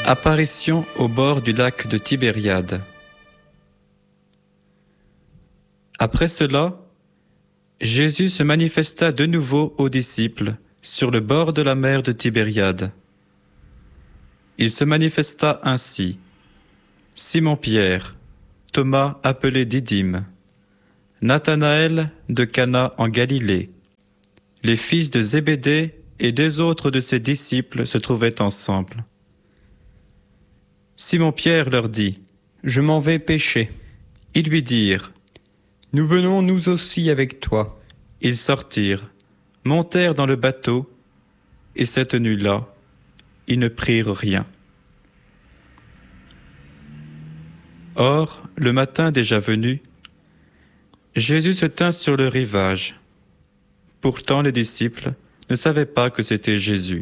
Apparition au bord du lac de Tibériade. Après cela, Jésus se manifesta de nouveau aux disciples sur le bord de la mer de Tibériade. Il se manifesta ainsi: Simon-Pierre, Thomas appelé Didyme, Nathanaël de Cana en Galilée, les fils de Zébédée et deux autres de ses disciples se trouvaient ensemble. Simon-Pierre leur dit: Je m'en vais pêcher. Ils lui dirent: Nous venons nous aussi avec toi. Ils sortirent, montèrent dans le bateau, et cette nuit-là, ils ne prirent rien. Or, le matin déjà venu, Jésus se tint sur le rivage. Pourtant, les disciples ne savaient pas que c'était Jésus.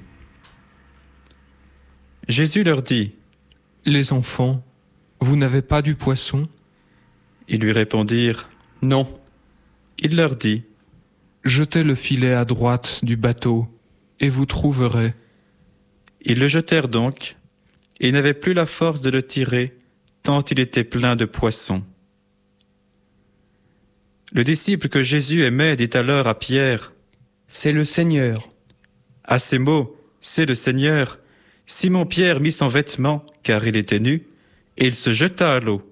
Jésus leur dit: Les enfants, vous n'avez pas du poisson? Ils lui répondirent: Non. Il leur dit: Jetez le filet à droite du bateau, et vous trouverez. Ils le jetèrent donc, et ils n'avaient plus la force de le tirer, tant il était plein de poissons. Le disciple que Jésus aimait dit alors à Pierre: C'est le Seigneur. À ces mots, c'est le Seigneur, Simon-Pierre mit son vêtement, car il était nu, et il se jeta à l'eau.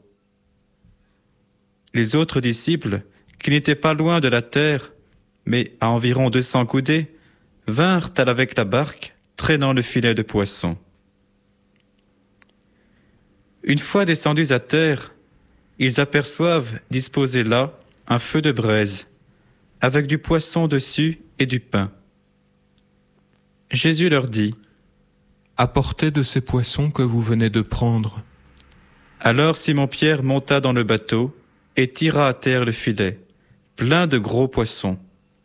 Les autres disciples, qui n'étaient pas loin de la terre, mais à environ 200 coudées, vinrent avec la barque, traînant le filet de poisson. Une fois descendus à terre, ils aperçoivent, disposé là, un feu de braise, avec du poisson dessus et du pain. Jésus leur dit: Apportez de ces poissons que vous venez de prendre. Alors Simon-Pierre monta dans le bateau et tira à terre le filet, plein de gros poissons,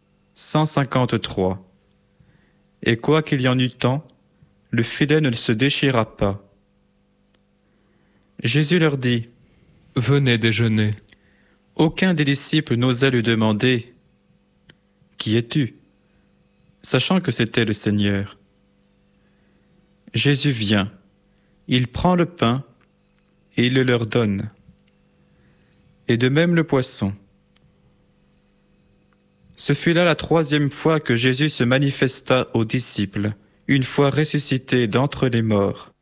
153. Et quoiqu'il y en eût tant, le filet ne se déchira pas. Jésus leur dit: Venez déjeuner. Aucun des disciples n'osa lui demander: Qui es-tu? Sachant que c'était le Seigneur. Jésus vient, il prend le pain et il le leur donne, et de même le poisson. Ce fut là la 3e fois que Jésus se manifesta aux disciples, une fois ressuscité d'entre les morts.